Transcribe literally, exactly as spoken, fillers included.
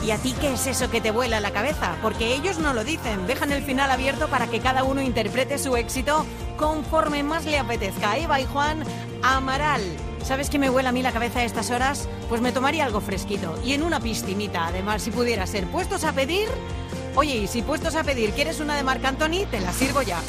¿Y a ti qué es eso que te vuela la cabeza? Porque ellos no lo dicen, dejan el final abierto para que cada uno interprete su éxito conforme más le apetezca. Eva y Juan, Amaral. ¿Sabes qué me vuela a mí la cabeza a estas horas? Pues me tomaría algo fresquito y en una piscinita, además, si pudiera ser. ¿Puestos a pedir? Oye, y si puestos a pedir quieres una de Marc Anthony, te la sirvo ya.